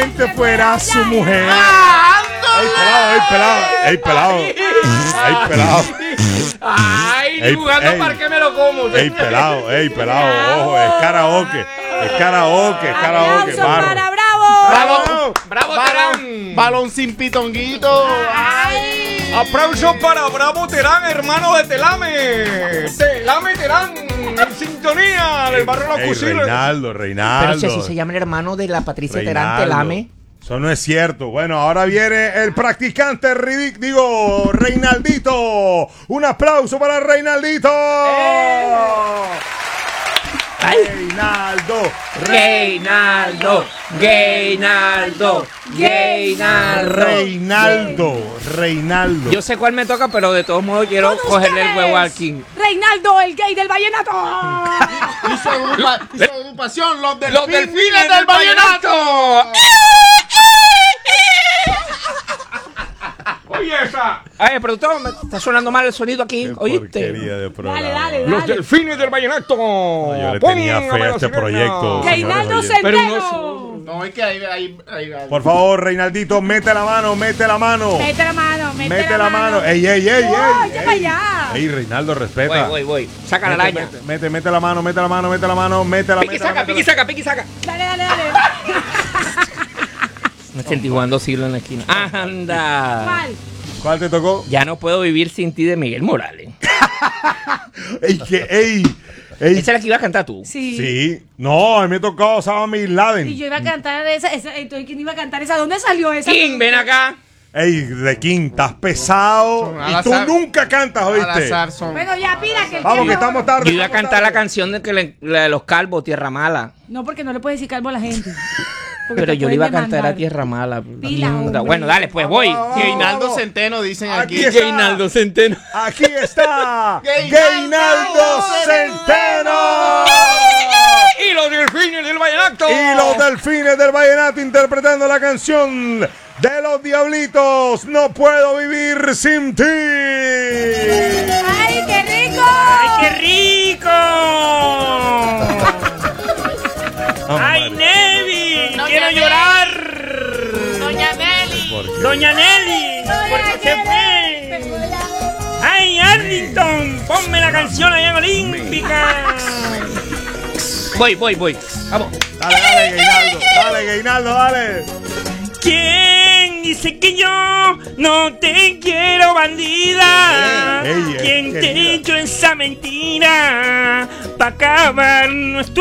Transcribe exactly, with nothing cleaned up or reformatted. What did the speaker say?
solamente fuera su mujer. ¡Ah, ¡Ey, pelado, ey, pelado! ¡Ey, pelado! ¡Ey, pelado! ¡Ay, Ey, jugando ey. para que me lo como! ¡Ey, pelado! ¡Ey, pelado! ¡Ojo! Es karaoke. Es karaoke, es karaoke. ¡Aplausos Barro. para Bravo! ¡Bravo! ¡Bravo, Balón, Terán! balón sin pitonguito. ¡Ay! ¡Aplausos para Bravo Terán, hermano de Telame! ¡Telame Terán! ¡En sintonía del barrio Los Ey, Fusiles! Reinaldo, Reinaldo. Pero si así se llama el hermano de la Patricia Terán, Reinaldo. Telame. Eso no es cierto. Bueno, ahora viene el practicante ridic, digo, Reinaldito. Un aplauso para Reinaldito. Reinaldo. Reinaldo, Reinaldo, Reinaldo. Reinaldo. Reinaldo. Yo sé cuál me toca, pero de todos modos quiero Con cogerle el ustedes, huevo al King. Reinaldo, el gay del vallenato. Y su, agrupa- y su agrupación, los delfines, ¡Los delfines del vallenato! ¡Oye esa! Ay, productor, me está sonando mal el sonido aquí, Qué ¿oíste? porquería de programa. Dale, dale, ¡Los dale. delfines del vallenato! No, yo le Póngame tenía fe a la este sirena. proyecto. Reinaldo señores oyentes. Centeno. No, es que ahí, ahí, ahí, ahí. Por favor, Reinaldito, mete la mano, mete la mano. Mete la mano, mete, Mete la mano. Ey, ey, ey, Oye, ey. para ey. allá. Ey, Reinaldo, Voy, respeta. voy, voy. Saca la Mete, araña. mete, mete, mete la mano, mete la mano, mete la mano, mete la Piqui mete la- saca, mete la- piqui saca, piqui saca. Dale, dale, dale. Me sentí jugando siglo en la esquina. Anda. ¿Cuál? ¿Cuál te tocó? Ya no puedo vivir sin ti de Miguel Morales. Ey, que, ey, ey. Esa es la que iba a cantar tú. Sí. Sí. No, a mí me tocó Osama Bin Laden. Y yo iba a cantar esa, esa entonces, ¿quién iba a cantar esa? ¿Dónde salió esa? King, ven acá. Ey, de King, estás pesado. Son al Y tú azar. nunca cantas, Al ¿oíste? azar son. Bueno, ya, pira que el Vamos, que tiempo- estamos tarde. Yo iba a estamos cantar la tarde. canción de, que le- la de los calvos, Tierra Mala. No, porque no le puedes decir calvo a la gente. Porque Pero te yo le iba a pueden cantar a demandar. Tierra Mala. Pila, Mierda. hombre. Bueno, dale, pues voy. Vamos, Reinaldo vamos. Centeno, dicen Aquí aquí. está. Reinaldo Centeno. Aquí está Gainaldo Gainaldo Centeno. ¡Y los delfines del vallenato! Y los delfines del vallenato interpretando la canción de los Diablitos. No puedo vivir sin ti. ¡Ay, qué rico! ¡Ay, qué rico! ¡Ay, Nevi! ¡Quiero llorar! Doña Nelly. ¡Doña Nelly! ¿Por qué se fue? ¡Ay, Arlington! ¡Ponme la canción allá en Olímpica! Voy, voy, voy. Vamos. Dale, dale, Gainaldo. Dale, Gainaldo, dale. ¿Quién dice que yo no te quiero, bandida? Ey, ey, ¿Quién te querida. echó esa mentira para acabar nuestro